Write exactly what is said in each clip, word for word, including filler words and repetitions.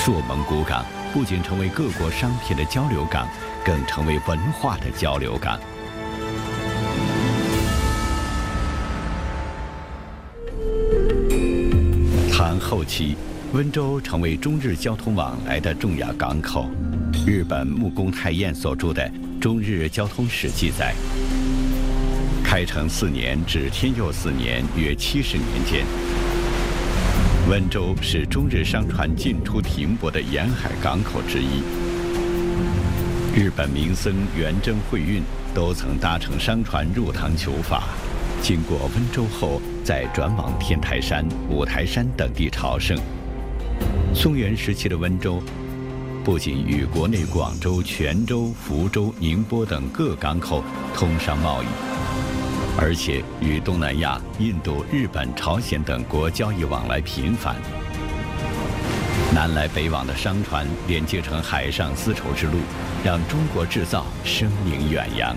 朔蒙古港不仅成为各国商品的交流港，更成为文化的交流港。唐后期，温州成为中日交通往来的重要港口。日本木宫太彦所著的《中日交通史》记载，开成四年至天佑四年，约七十年间，温州是中日商船进出停泊的沿海港口之一。日本名僧元贞慧运都曾搭乘商船入唐求法，经过温州后，再转往天台山、五台山等地朝圣。宋元时期的温州，不仅与国内广州、泉州、福州、宁波等各港口通商贸易，而且与东南亚、印度、日本、朝鲜等国交易往来频繁。南来北往的商船连接成海上丝绸之路，让中国制造声名远扬。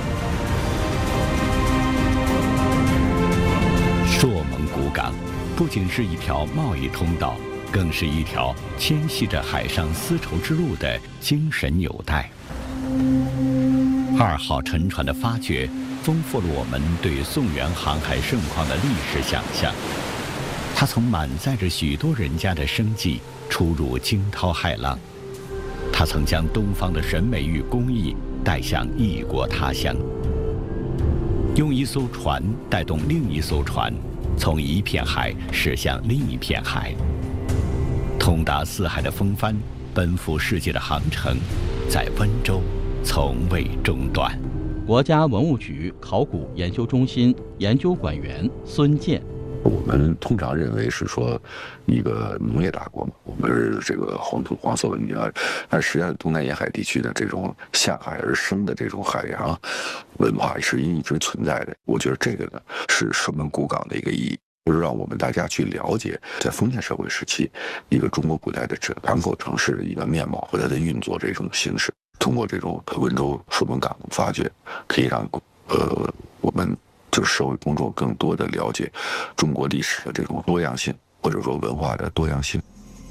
朔蒙古港不仅是一条贸易通道，更是一条牵系着海上丝绸之路的精神纽带。二号沉船的发掘，丰富了我们对宋元航海盛况的历史想象。它曾满载着许多人家的生计，出入惊涛骇浪。它曾将东方的审美与工艺带向异国他乡，用一艘船带动另一艘船，从一片海驶向另一片海。通达四海的风帆，奔赴世界的航程，在温州从未中断。 国家文物局考古研究中心研究馆员孙健。 我们通常认为是说一个农业大国嘛，我们是这个黄土黄色文明啊，但实际上东南沿海地区的这种向海而生的这种海洋文化是一直存在的。我觉得这个呢是朔蒙古港的一个意义，就是让我们大家去了解在封建社会时期一个中国古代的这港口城市的一个面貌和它的运作这种形式。通过这种温州朔蒙港的发掘，可以让呃我们就是社会公众更多的了解中国历史的这种多样性，或者说文化的多样性。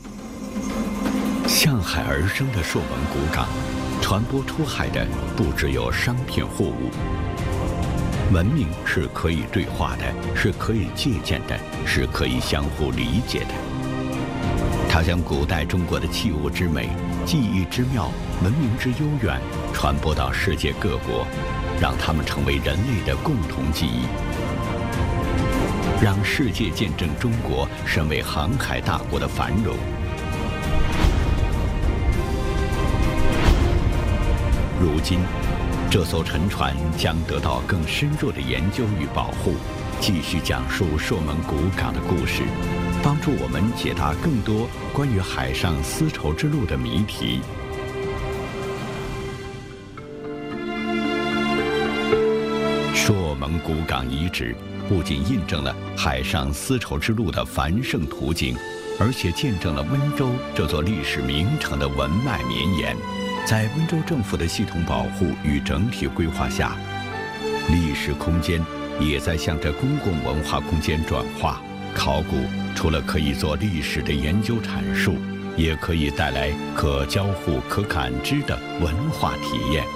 向海而生的朔蒙古港，传播出海的不只有商品货物，文明是可以对话的，是可以借鉴的，是可以相互理解的。它将古代中国的器物之美、技艺之妙、文明之悠远传播到世界各国，让它们成为人类的共同记忆，让世界见证中国身为航海大国的繁荣。如今，这艘沉船将得到更深入的研究与保护，继续讲述朔蒙古港的故事，帮助我们解答更多关于海上丝绸之路的谜题。朔蒙古港遗址不仅印证了海上丝绸之路的繁盛图景，而且见证了温州这座历史名城的文脉绵延。在温州政府的系统保护与整体规划下，历史空间也在向着公共文化空间转化。考古除了可以做历史的研究阐述，也可以带来可交互、可感知的文化体验。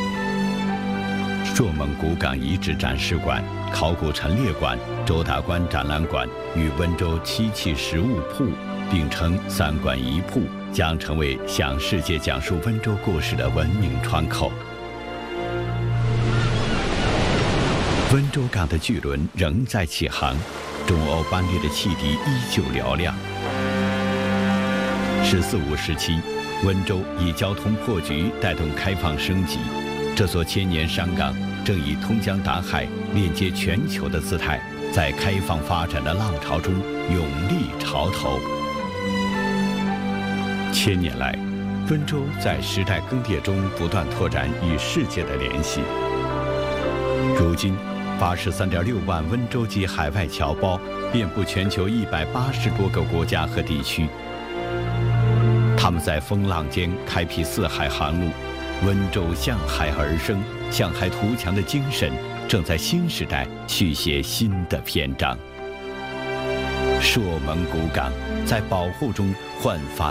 朔蒙古港遗址展示馆、考古陈列馆、周大观展览馆与温州漆器实物铺并称三馆一铺，将成为向世界讲述温州故事的文明窗口。温州港的巨轮仍在起航，中欧班列的汽笛依旧嘹亮。十四五时期，温州以交通破局带动开放升级，这座千年商港正以通江达海、链接全球的姿态，在开放发展的浪潮中勇立潮头。千年来，温州在时代更迭中不断拓展与世界的联系。如今，八十三点六万温州籍海外侨胞遍布全球一百八十多个国家和地区。他们在风浪间开辟四海航路，温州向海而生、向海图强的精神正在新时代续写新的篇章。朔蒙古港在保护中焕发